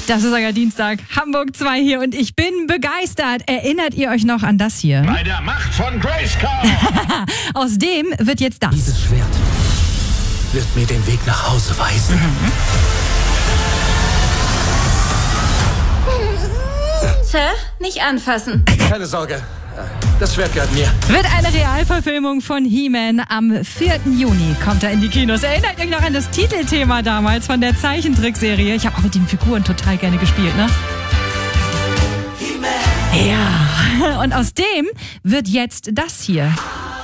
Das ist euer Dienstag. Hamburg 2 hier und ich bin begeistert. Erinnert ihr euch noch an das hier? Bei der Macht von Grayskull! Aus dem wird jetzt das. Dieses Schwert wird mir den Weg nach Hause weisen. Sir, nicht anfassen. Keine Sorge, das Schwert gehört mir. Wird eine Realverfilmung von He-Man. Am 4. Juni kommt er in die Kinos. Erinnert euch noch an das Titelthema damals von der Zeichentrickserie? Ich habe auch mit den Figuren total gerne gespielt, ne? He-Man. Ja, und aus dem wird jetzt das hier.